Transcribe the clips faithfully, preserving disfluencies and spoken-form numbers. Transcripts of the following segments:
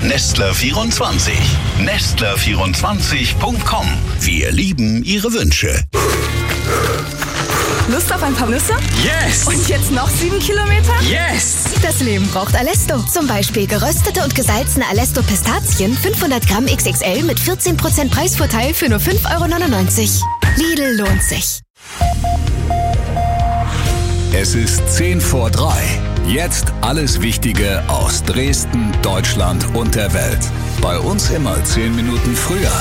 Nestler vierundzwanzig. Nestler vierundzwanzig Punkt com. Wir lieben Ihre Wünsche. Lust auf ein paar Nüsse? Yes! Und jetzt noch sieben Kilometer? Yes! Das Leben braucht Alesto. Zum Beispiel geröstete und gesalzene Alesto Pistazien, fünfhundert Gramm X X L mit vierzehn Prozent Preisvorteil für nur fünf Euro neunundneunzig. Lidl lohnt sich. Es ist zehn vor drei. Jetzt alles Wichtige aus Dresden, Deutschland und der Welt. Bei uns immer zehn Minuten früher.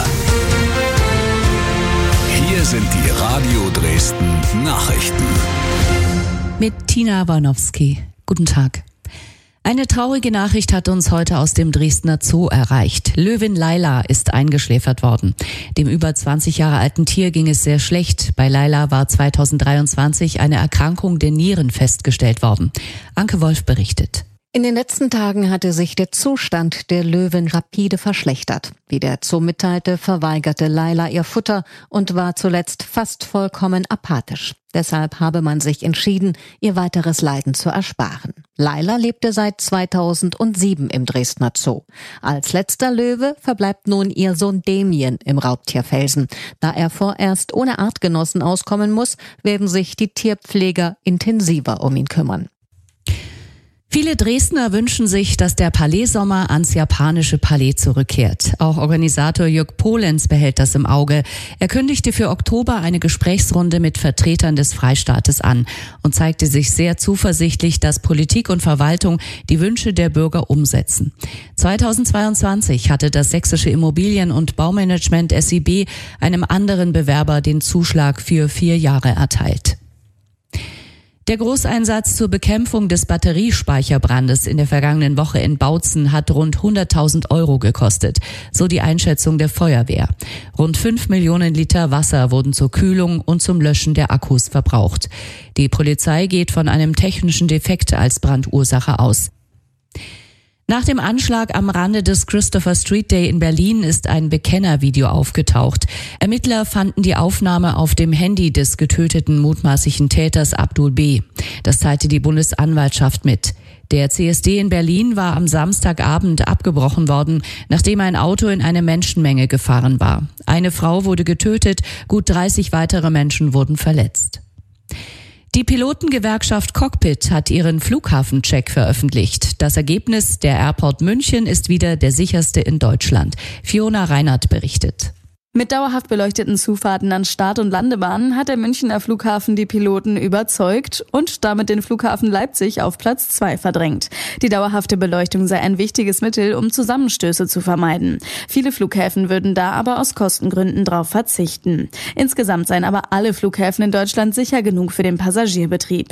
Hier sind die Radio Dresden Nachrichten. Mit Tina Warnowski. Guten Tag. Eine traurige Nachricht hat uns heute aus dem Dresdner Zoo erreicht. Löwin Laila ist eingeschläfert worden. Dem über zwanzig Jahre alten Tier ging es sehr schlecht. Bei Laila war zweitausenddreiundzwanzig eine Erkrankung der Nieren festgestellt worden. Anke Wolf berichtet. In den letzten Tagen hatte sich der Zustand der Löwin rapide verschlechtert. Wie der Zoo mitteilte, verweigerte Laila ihr Futter und war zuletzt fast vollkommen apathisch. Deshalb habe man sich entschieden, ihr weiteres Leiden zu ersparen. Laila lebte seit zweitausendsieben im Dresdner Zoo. Als letzter Löwe verbleibt nun ihr Sohn Damien im Raubtierfelsen. Da er vorerst ohne Artgenossen auskommen muss, werden sich die Tierpfleger intensiver um ihn kümmern. Viele Dresdner wünschen sich, dass der Palais-Sommer ans japanische Palais zurückkehrt. Auch Organisator Jörg Polenz behält das im Auge. Er kündigte für Oktober eine Gesprächsrunde mit Vertretern des Freistaates an und zeigte sich sehr zuversichtlich, dass Politik und Verwaltung die Wünsche der Bürger umsetzen. zweitausendzweiundzwanzig hatte das sächsische Immobilien- und Baumanagement S I B einem anderen Bewerber den Zuschlag für vier Jahre erteilt. Der Großeinsatz zur Bekämpfung des Batteriespeicherbrandes in der vergangenen Woche in Bautzen hat rund hunderttausend Euro gekostet, so die Einschätzung der Feuerwehr. Rund fünf Millionen Liter Wasser wurden zur Kühlung und zum Löschen der Akkus verbraucht. Die Polizei geht von einem technischen Defekt als Brandursache aus. Nach dem Anschlag am Rande des Christopher Street Day in Berlin ist ein Bekennervideo aufgetaucht. Ermittler fanden die Aufnahme auf dem Handy des getöteten mutmaßlichen Täters Abdul B. Das teilte die Bundesanwaltschaft mit. Der C S D in Berlin war am Samstagabend abgebrochen worden, nachdem ein Auto in eine Menschenmenge gefahren war. Eine Frau wurde getötet, gut dreißig weitere Menschen wurden verletzt. Die Pilotengewerkschaft Cockpit hat ihren Flughafencheck veröffentlicht. Das Ergebnis: der Airport München ist wieder der sicherste in Deutschland. Fiona Reinhardt berichtet. Mit dauerhaft beleuchteten Zufahrten an Start- und Landebahnen hat der Münchner Flughafen die Piloten überzeugt und damit den Flughafen Leipzig auf Platz zwei verdrängt. Die dauerhafte Beleuchtung sei ein wichtiges Mittel, um Zusammenstöße zu vermeiden. Viele Flughäfen würden da aber aus Kostengründen drauf verzichten. Insgesamt seien aber alle Flughäfen in Deutschland sicher genug für den Passagierbetrieb.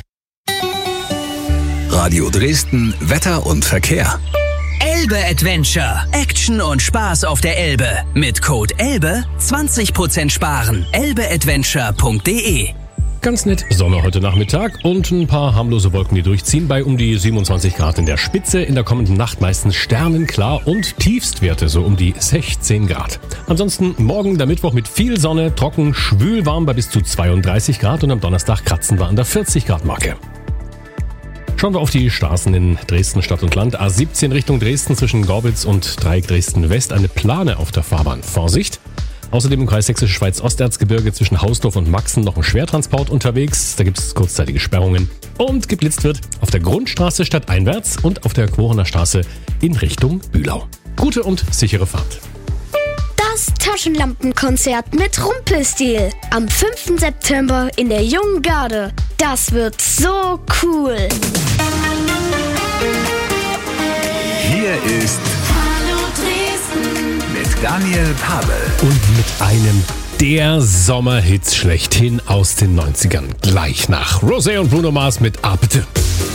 Radio Dresden, Wetter und Verkehr. Elbe Adventure. Action und Spaß auf der Elbe. Mit Code ELBE zwanzig Prozent sparen. elbe adventure punkt de. Ganz nett Sonne heute Nachmittag und ein paar harmlose Wolken, die durchziehen bei um die siebenundzwanzig Grad in der Spitze. In der kommenden Nacht meistens sternenklar und Tiefstwerte so um die sechzehn Grad. Ansonsten morgen der Mittwoch mit viel Sonne, trocken, schwül warm bei bis zu zweiunddreißig Grad und am Donnerstag kratzen wir an der vierzig Grad Marke. Schauen wir auf die Straßen in Dresden Stadt und Land. A siebzehn Richtung Dresden zwischen Gorbitz und Dreieck Dresden West. Eine Plane auf der Fahrbahn. Vorsicht! Außerdem im Kreis Sächsische Schweiz Osterzgebirge zwischen Hausdorf und Maxen noch ein Schwertransport unterwegs. Da gibt es kurzzeitige Sperrungen. Und geblitzt wird auf der Grundstraße stadteinwärts und auf der Quorener Straße in Richtung Bühlau. Gute und sichere Fahrt. Das Taschenlampenkonzert mit Rumpelstil am fünften September in der Jungen Garde. Das wird so cool. Hier ist Hallo Dresden mit Daniel Pavel. Und mit einem der Sommerhits schlechthin aus den neunzigern. Gleich nach Rosé und Bruno Mars mit A bitte.